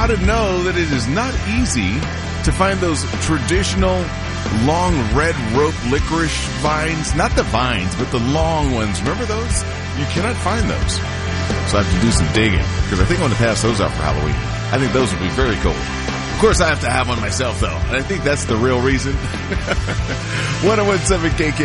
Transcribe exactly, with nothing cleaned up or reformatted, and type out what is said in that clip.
ought to know that it is not easy to find those traditional long red rope licorice vines. Not the vines, but the long ones. Remember those? You cannot find those. So I have to do some digging, because I think I want to pass those out for Halloween. I think those would be very cool. Of course, I have to have one myself, though, and I think that's the real reason. one oh one point seven K K